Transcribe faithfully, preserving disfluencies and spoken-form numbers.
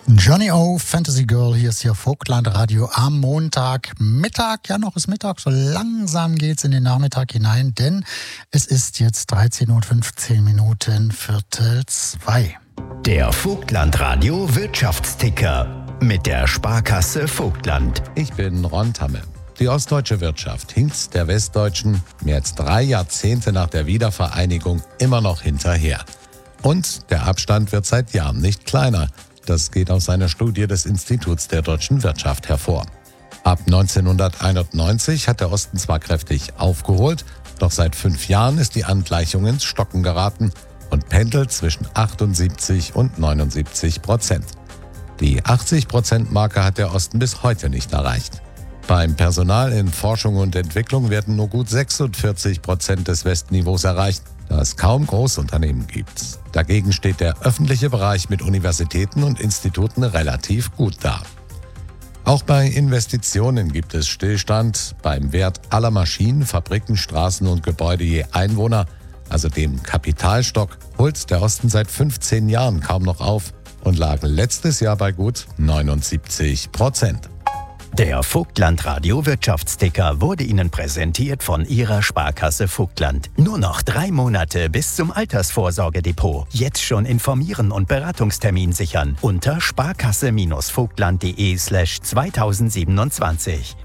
Johnny O, Fantasy Girl, hier ist hier Vogtland Radio am Montagmittag. Ja, noch ist Mittag, so langsam geht's in den Nachmittag hinein, denn es ist jetzt dreizehn Uhr fünfzehn Minuten, Viertel zwei. Der Vogtland Radio Wirtschaftsticker mit der Sparkasse Vogtland. Ich bin Ron Tamme. Die ostdeutsche Wirtschaft hinkt der westdeutschen mehr als drei Jahrzehnte nach der Wiedervereinigung immer noch hinterher. Und der Abstand wird seit Jahren nicht kleiner. Das geht aus einer Studie des Instituts der deutschen Wirtschaft hervor. Ab neunzehnhunderteinundneunzig hat der Osten zwar kräftig aufgeholt, doch seit fünf Jahren ist die Angleichung ins Stocken geraten und pendelt zwischen achtundsiebzig und neunundsiebzig Prozent. Die achtzig Prozent Marke hat der Osten bis heute nicht erreicht. Beim Personal in Forschung und Entwicklung werden nur gut sechsundvierzig Prozent des Westniveaus erreicht, da es kaum Großunternehmen gibt. Dagegen steht der öffentliche Bereich mit Universitäten und Instituten relativ gut da. Auch bei Investitionen gibt es Stillstand. Beim Wert aller Maschinen, Fabriken, Straßen und Gebäude je Einwohner, also dem Kapitalstock, holt der Osten seit fünfzehn Jahren kaum noch auf und lag letztes Jahr bei gut neunundsiebzig Prozent. Der Vogtland Radio Wirtschaftsticker wurde Ihnen präsentiert von Ihrer Sparkasse Vogtland. Nur noch drei Monate bis zum Altersvorsorgedepot. Jetzt schon informieren und Beratungstermin sichern unter sparkasse-vogtland.de slash zweitausendsiebenundzwanzig.